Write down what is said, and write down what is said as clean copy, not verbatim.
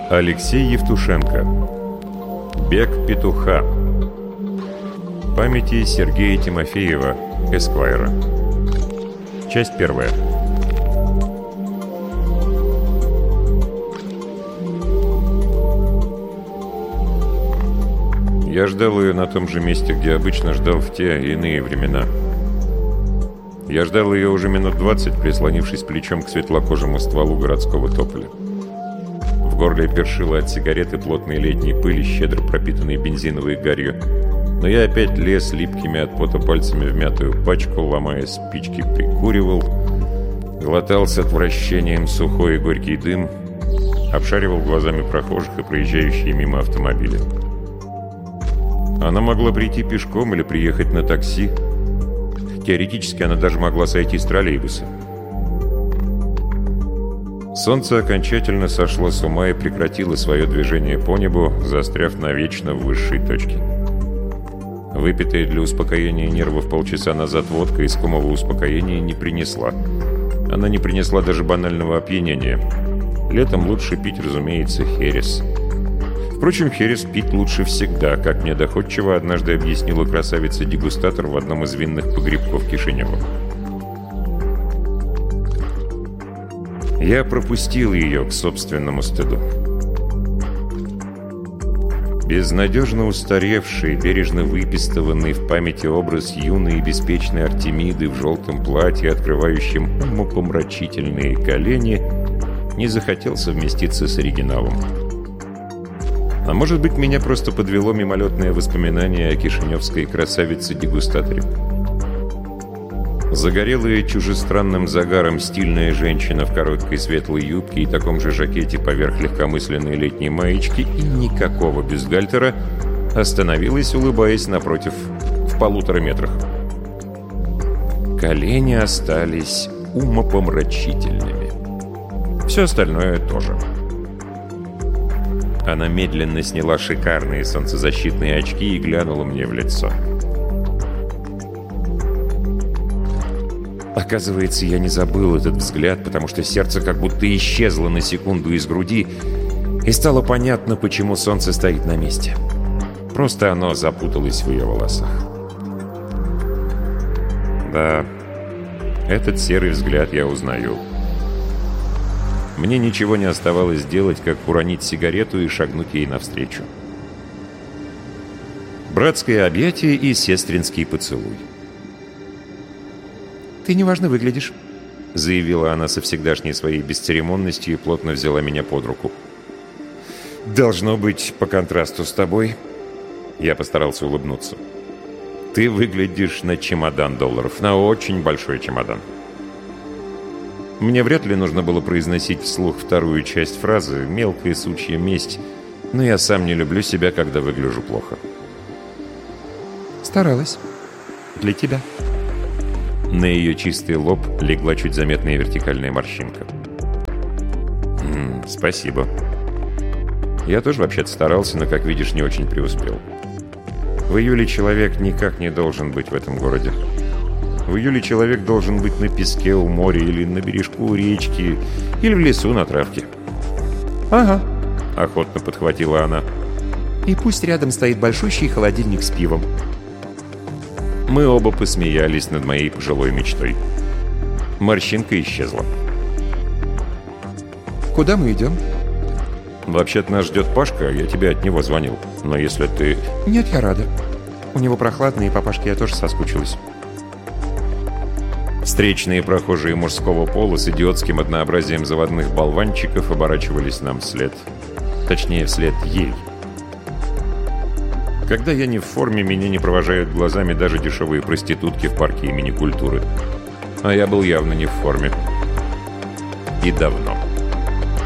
Алексей Евтушенко. Бег петуха. Памяти Сергея Тимофеева, Эсквайра. Часть первая. Я ждал ее на том же месте, где обычно ждал в те иные времена. Я ждал ее уже минут 20, прислонившись плечом к светлокожему стволу городского тополя. В горле першило от сигареты плотной летней пыли, щедро пропитанной бензиновой гарью. Но я опять лез липкими от пота пальцами в мятую пачку, ломая спички, прикуривал, глотал с отвращением сухой и горький дым, обшаривал глазами прохожих и проезжающие мимо автомобили. Она могла прийти пешком или приехать на такси. Теоретически она даже могла сойти с троллейбуса. Солнце окончательно сошло с ума и прекратило свое движение по небу, застряв навечно в высшей точке. Выпитая для успокоения нервов полчаса назад водка искомого успокоения не принесла. Она не принесла даже банального опьянения. Летом лучше пить, разумеется, херес. Впрочем, херес пить лучше всегда, как мне доходчиво однажды объяснила красавица-дегустатор в одном из винных погребков Кишинева. Я пропустил ее к собственному стыду. Безнадежно устаревший, бережно выпистыванный в памяти образ юной и беспечной Артемиды в желтом платье, открывающем умопомрачительные колени, не захотел совместиться с оригиналом. А может быть, меня просто подвело мимолетное воспоминание о кишиневской красавице-дегустаторе. Загорелая чужестранным загаром стильная женщина в короткой светлой юбке и таком же жакете поверх легкомысленной летней маечки и никакого бюстгальтера остановилась, улыбаясь напротив, в 1,5 метрах. Колени остались умопомрачительными. Все остальное тоже. Она медленно сняла шикарные солнцезащитные очки и глянула мне в лицо. Оказывается, я не забыл этот взгляд, потому что сердце как будто исчезло на секунду из груди, и стало понятно, почему солнце стоит на месте. Просто оно запуталось в ее волосах. Да, этот серый взгляд я узнаю. Мне ничего не оставалось делать, как уронить сигарету и шагнуть ей навстречу. Братское объятие и сестринский поцелуй. «Ты неважно выглядишь», — заявила она со всегдашней своей бесцеремонностью и плотно взяла меня под руку. «Должно быть, по контрасту с тобой...» Я постарался улыбнуться. «Ты выглядишь на чемодан долларов, на очень большой чемодан». Мне вряд ли нужно было произносить вслух вторую часть фразы «мелкая сучья месть», но я сам не люблю себя, когда выгляжу плохо. «Старалась. Для тебя». На ее чистый лоб легла чуть заметная вертикальная морщинка. «Спасибо. Я тоже вообще-то старался, но, как видишь, не очень преуспел. В июле человек никак не должен быть в этом городе. В июле человек должен быть на песке у моря или на бережку речки, или в лесу на травке». «Ага», — охотно подхватила она. «И пусть рядом стоит большущий холодильник с пивом». Мы оба посмеялись над моей пожилой мечтой. Морщинка исчезла. «Куда мы идем?» «Вообще-то нас ждет Пашка, я тебе от него звонил. Но если ты...» «Нет, я рада. У него прохладно, и по Пашке я тоже соскучилась». Встречные прохожие мужского пола с идиотским однообразием заводных болванчиков оборачивались нам вслед. Точнее, вслед ей. Когда я не в форме, меня не провожают глазами даже дешевые проститутки в парке имени Культуры. А я был явно не в форме. И давно.